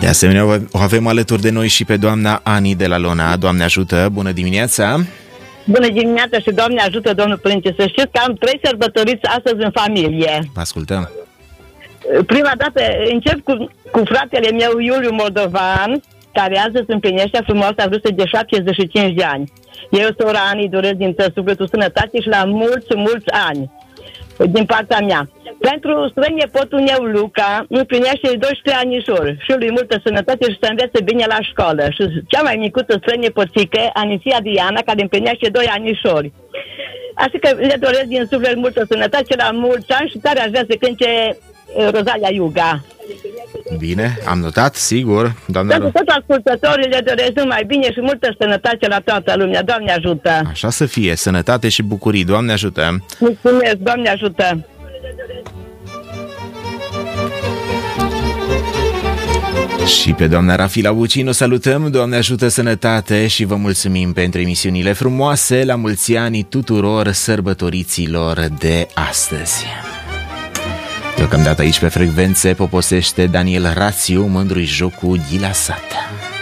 De asemenea, o avem alături de noi și pe doamna Ani de la Lona. Doamne ajută, bună dimineața! Bună dimineața și Doamne ajută, domnul părinte. Să știți că am 3 sărbătoriți astăzi în familie. Vă ascultăm. Prima dată încep cu fratele meu, Iuliu Moldovan, care astăzi împlinește frumoasa vârstă de 75 de ani. Eu, sora Ani, îi doresc din tot sufletul sănătate și la mulți ani din partea mea. Pentru strănepotul meu, Luca, împlinește 12 anișori și lui multă sănătate și să învețe bine la școală. Și cea mai micuță strănepoțică, Anicia Diana, care împlinește 2 anișori. Așa că le doresc din suflet multă sănătate la mulți ani și tare aș vrea să cânte Rosalia Iuga. Bine, am notat, sigur. Pentru tot ascultătorii le doresc numai bine și multă sănătate la toată lumea. Doamne ajută! Așa să fie, sănătate și bucurii. Doamne ajută! Mulțumesc, Doamne ajută! Și pe doamna Rafila Bucinu salutăm, Doamne ajută, sănătate și vă mulțumim pentru emisiunile frumoase. La mulți ani tuturor sărbătoriților de astăzi. Deocamdată aici pe frecvențe poposește Daniel Rațiu, Mândru-i jocul Ghilasat.